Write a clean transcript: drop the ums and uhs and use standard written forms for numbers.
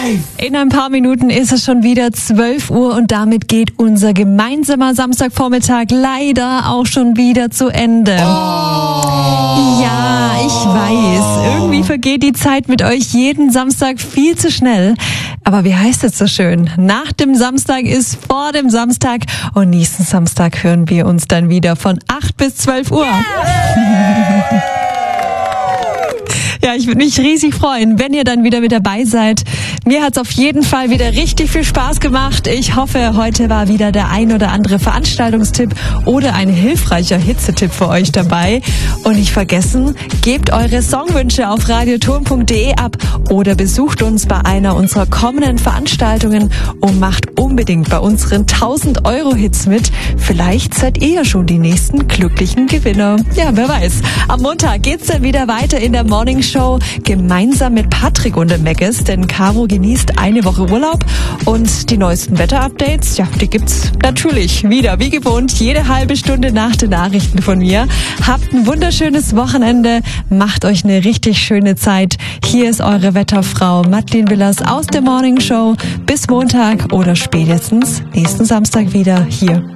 In ein paar Minuten ist es schon wieder 12 Uhr und damit geht unser gemeinsamer Samstagvormittag leider auch schon wieder zu Ende. Ja, ich weiß, irgendwie vergeht die Zeit mit euch jeden Samstag viel zu schnell. Aber wie heißt es so schön? Nach dem Samstag ist vor dem Samstag und nächsten Samstag hören wir uns dann wieder von 8 bis 12 Uhr. Ja, ich würde mich riesig freuen, wenn ihr dann wieder mit dabei seid. Mir hat's auf jeden Fall wieder richtig viel Spaß gemacht. Ich hoffe, heute war wieder der ein oder andere Veranstaltungstipp oder ein hilfreicher Hitzetipp für euch dabei. Und nicht vergessen, gebt eure Songwünsche auf radioturm.de ab oder besucht uns bei einer unserer kommenden Veranstaltungen und macht unbedingt bei unseren 1000-Euro-Hits mit. Vielleicht seid ihr ja schon die nächsten glücklichen Gewinner. Ja, wer weiß. Am Montag geht's dann wieder weiter in der Morning Show gemeinsam mit Patrick und dem Megas, denn Caro genießt eine Woche Urlaub und die neuesten Wetterupdates, ja, die gibt's natürlich wieder, wie gewohnt, jede halbe Stunde nach den Nachrichten von mir. Habt ein wunderschönes Wochenende, macht euch eine richtig schöne Zeit. Hier ist eure Wetterfrau Madeleine Willers aus der Morning Show. Bis Montag oder spätestens nächsten Samstag wieder hier.